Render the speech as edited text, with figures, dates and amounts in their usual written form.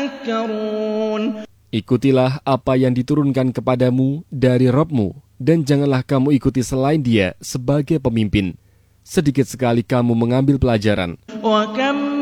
تذكرون. Ikutilah apa yang diturunkan kepadamu dari Rabb-mu, dan janganlah kamu ikuti selain Dia sebagai pemimpin. Sedikit sekali kamu mengambil pelajaran. وكم